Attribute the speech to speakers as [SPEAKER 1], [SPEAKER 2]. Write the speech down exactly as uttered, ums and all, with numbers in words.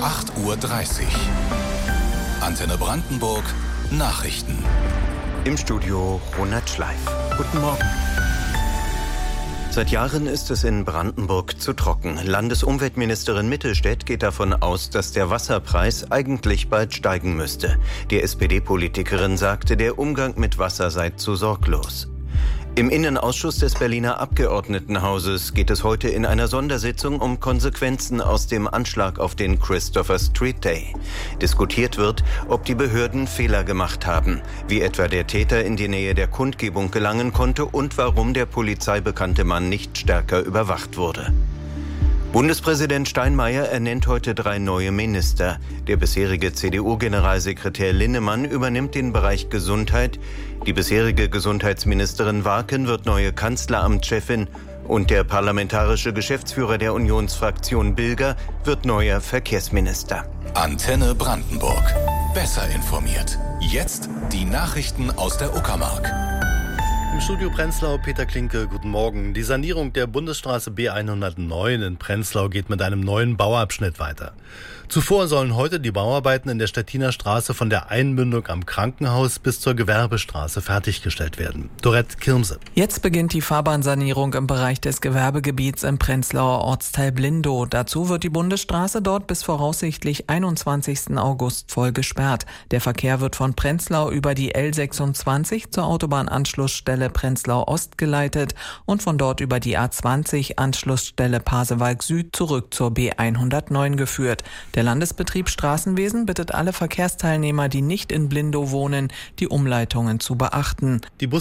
[SPEAKER 1] acht Uhr dreißig. Antenne Brandenburg Nachrichten.
[SPEAKER 2] Im Studio Ronald Schleif. Guten Morgen. Seit Jahren ist es in Brandenburg zu trocken. Landesumweltministerin Mittelstädt geht davon aus, dass der Wasserpreis eigentlich bald steigen müsste. Die S P D-Politikerin sagte, der Umgang mit Wasser sei zu sorglos. Im Innenausschuss des Berliner Abgeordnetenhauses geht es heute in einer Sondersitzung um Konsequenzen aus dem Anschlag auf den Christopher Street Day. Diskutiert wird, ob die Behörden Fehler gemacht haben, wie etwa der Täter in die Nähe der Kundgebung gelangen konnte und warum der polizeibekannte Mann nicht stärker überwacht wurde. Bundespräsident Steinmeier ernennt heute drei neue Minister. Der bisherige C D U-Generalsekretär Linnemann übernimmt den Bereich Gesundheit. Die bisherige Gesundheitsministerin Warken wird neue Kanzleramtschefin. Und der parlamentarische Geschäftsführer der Unionsfraktion Bilger wird neuer Verkehrsminister.
[SPEAKER 1] Antenne Brandenburg. Besser informiert. Jetzt die Nachrichten aus der Uckermark.
[SPEAKER 3] Im Studio Prenzlau Peter Klinke, guten Morgen. Die Sanierung der Bundesstraße B hundertneun in Prenzlau geht mit einem neuen Bauabschnitt weiter. Zuvor sollen heute die Bauarbeiten in der Stettiner Straße von der Einmündung am Krankenhaus bis zur Gewerbestraße fertiggestellt werden. Dorette Kirmse.
[SPEAKER 4] Jetzt beginnt die Fahrbahnsanierung im Bereich des Gewerbegebiets im Prenzlauer Ortsteil Blindow. Dazu wird die Bundesstraße dort bis voraussichtlich einundzwanzigsten August voll gesperrt. Der Verkehr wird von Prenzlau über die L sechsundzwanzig zur Autobahnanschlussstelle Prenzlau Ost geleitet und von dort über die A zwanzig Anschlussstelle Pasewalk Süd zurück zur B hundertneun geführt. Der Landesbetrieb Straßenwesen bittet alle Verkehrsteilnehmer, die nicht in Blindow wohnen, die Umleitungen zu beachten.
[SPEAKER 3] Die